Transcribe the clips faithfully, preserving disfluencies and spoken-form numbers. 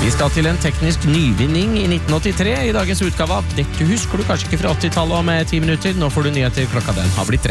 Vi skal til en teknisk nyvinning i nitten åttitre. I dagens utgave av Dette husker du kanskje ikke fra åttitallet om ti minutter. Nå får du nyheter, klokka den har blitt tre.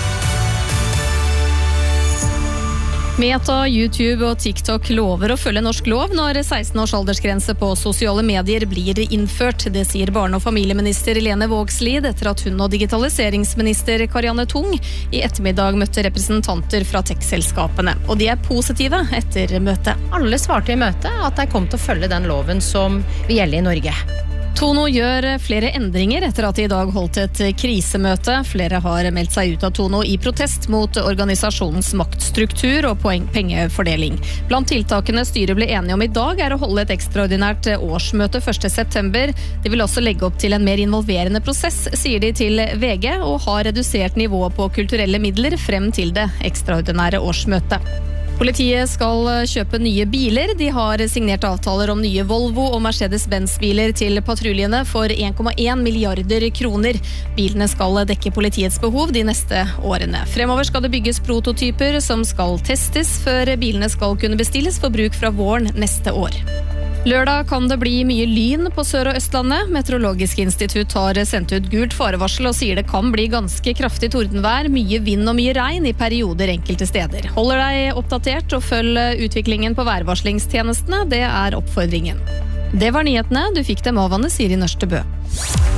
Meta, YouTube og TikTok lover å følge norsk lov når seksten års aldersgrense på sosiale medier blir innført. Det sier barne- og familieminister Lene Vågslid etter at hun og digitaliseringsminister Karianne Tung i ettermiddag møtte representanter fra tech-selskapene. Og de er positive etter møtet. Alle svarte i møtet at de kom til å følge den loven som vil gjelde i Norge. Tono gjør flere endringer etter at de i dag holdt et krisemøte. Flere har meldt seg ut av Tono i protest mot organisasjonens maktstruktur og pengefordeling. Blant tiltakene styret ble enige om i dag er å holde et ekstraordinært årsmøte første september. De vil også legge opp til en mer involverende prosess, sier de til V G, og har redusert nivået på kulturelle midler frem til det ekstraordinære årsmøtet. Politiet skal kjøpe nye biler. De har signert avtaler om nye Volvo og Mercedes-Benz-biler til patruljene for en komma en milliarder kroner. Bilene skal dekke politiets behov de neste årene. Fremover skal det bygges prototyper som skal testes før bilene skal kunne bestilles for bruk fra våren neste år. Lørdag kan det bli mye lyn på Sør- og Østlandet. Meteorologisk institutt har sendt ut gult farevarsel og sier det kan bli ganske kraftig tordenvær, mye vind og mye regn i perioder enkelte steder. Holder deg oppdatert og følg utviklingen på værvarslingstjenestene, det er oppfordringen. Det var nyhetene, du fikk dem av Anne Siri Nørstebø.